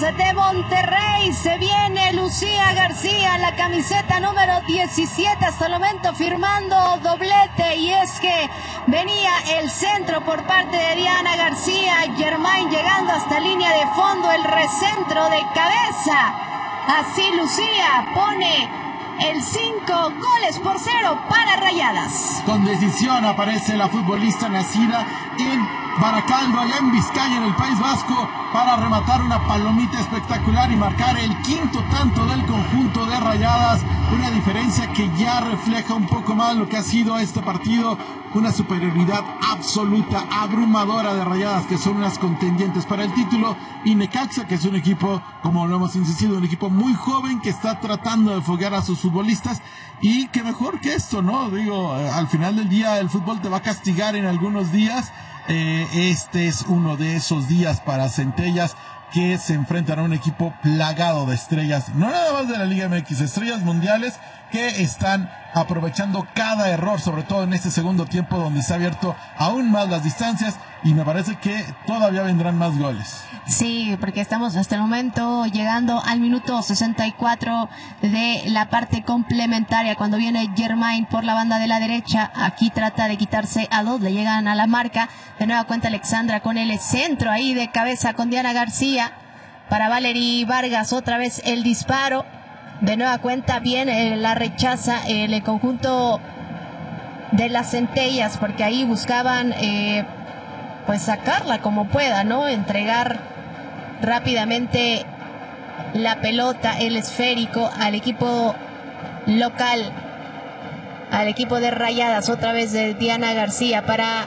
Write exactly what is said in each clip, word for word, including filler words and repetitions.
de Monterrey. Se viene Lucía García, la camiseta número diecisiete hasta el momento firmando doblete, y es que venía el centro por parte de Diana García, Germain llegando hasta línea de fondo, el recentro de cabeza. Así Lucía pone el cinco goles por cero para Rayadas. Con decisión aparece la futbolista nacida en Baracaldo, allá en Vizcaya, en el País Vasco, para rematar una palomita espectacular y marcar el quinto tanto del conjunto de Rayadas. Una diferencia que ya refleja un poco más lo que ha sido este partido. Una superioridad absoluta, abrumadora de Rayadas, que son unas contendientes para el título, y Necaxa, que es un equipo, como lo hemos insistido, un equipo muy joven que está tratando de foguear a sus futbolistas. Y que mejor que esto, ¿no? Digo, al final del día el fútbol te va a castigar en algunos días. Eh, este es uno de esos días para Centellas, que se enfrentan a un equipo plagado de estrellas, no nada más de la Liga M X, estrellas mundiales que están aprovechando cada error, sobre todo en este segundo tiempo donde se ha abierto aún más las distancias, y me parece que todavía vendrán más goles. Sí, porque estamos hasta el momento llegando al minuto sesenta y cuatro de la parte complementaria, cuando viene Germain por la banda de la derecha. Aquí trata de quitarse a dos, le llegan a la marca. De nueva cuenta Alexandra con el centro ahí de cabeza con Diana García. Para Valery Vargas otra vez el disparo. De nueva cuenta viene la rechaza el, el conjunto de las Centellas, porque ahí buscaban eh, pues sacarla como pueda, ¿no? Entregar rápidamente la pelota, el esférico, al equipo local, al equipo de Rayadas. Otra vez de Diana García para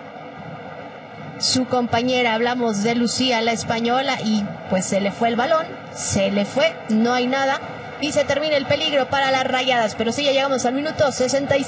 su compañera. Hablamos de Lucía, la española, y pues se le fue el balón, se le fue, no hay nada, y se termina el peligro para las Rayadas. Pero sí, ya llegamos al minuto sesenta y